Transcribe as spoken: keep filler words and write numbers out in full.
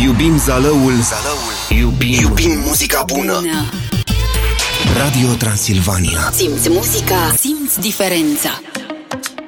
Iubim Zalăul, Zalăul. Iubim, iubim muzica bună. bună Radio Transilvania. Simți muzica, simți diferența.